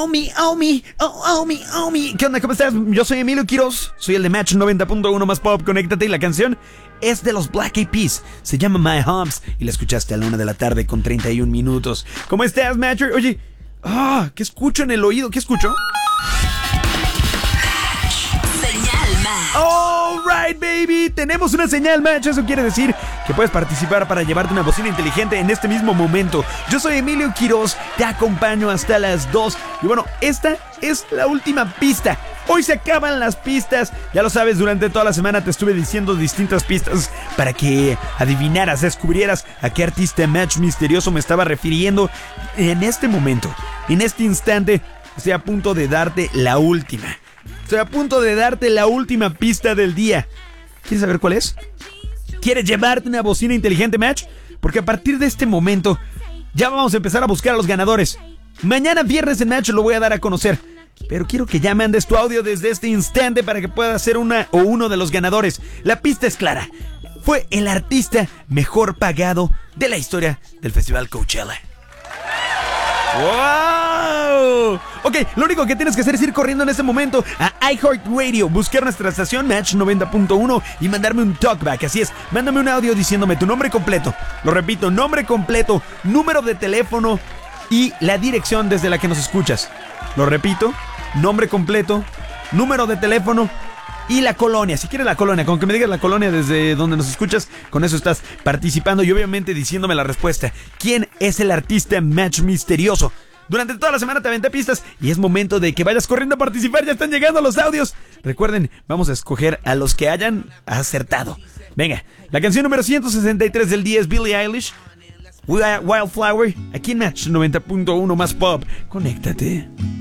Oh me, oh me, oh me, oh me. ¿Qué onda? ¿Cómo estás? Yo soy Emilio Quiroz, soy el de Match 90.1 más pop. Conéctate, y la canción es de los Black Eyed Peas. Se llama My Homes y la escuchaste a la 1 de la tarde con 31 minutos. ¿Cómo estás, Matcher? Oye, ¿qué escucho en el oído? ¿Qué escucho? Señal Match. Alright, baby, tenemos una señal Match. Eso quiere decir que puedes participar para llevarte una bocina inteligente en este mismo momento. Yo soy Emilio Quiroz, te acompaño hasta las 2. Y bueno, esta es la última pista. Hoy se acaban las pistas. Ya lo sabes, durante toda la semana te estuve diciendo distintas pistas para que adivinaras, descubrieras a qué artista Match misterioso me estaba refiriendo. En este momento, en este instante, estoy a punto de darte la última. Estoy a punto de darte la última pista del día. ¿Quieres saber cuál es? ¿Quieres llevarte una bocina inteligente, Match? Porque a partir de este momento ya vamos a empezar a buscar a los ganadores. Mañana viernes en Match lo voy a dar a conocer. Pero quiero que ya mandes tu audio desde este instante para que puedas ser una o uno de los ganadores. La pista es clara. Fue el artista mejor pagado de la historia del Festival Coachella. ¡Wow! Ok, lo único que tienes que hacer es ir corriendo en este momento a iHeartRadio, buscar nuestra estación Match 90.1 y mandarme un talkback. Así es, mándame un audio diciéndome tu nombre completo. Lo repito, nombre completo, número de teléfono y la dirección desde la que nos escuchas. Lo repito, nombre completo, número de teléfono y la colonia. Si quieres la colonia, con que me digas la colonia desde donde nos escuchas, con eso estás participando y obviamente diciéndome la respuesta. ¿Quién es el artista Match misterioso? Durante toda la semana te aventé pistas y es momento de que vayas corriendo a participar. Ya están llegando los audios. Recuerden, vamos a escoger a los que hayan acertado. Venga, la canción número 163 del día es Billie Eilish, Wildflower, aquí en Match 90.1 más pop. Conéctate.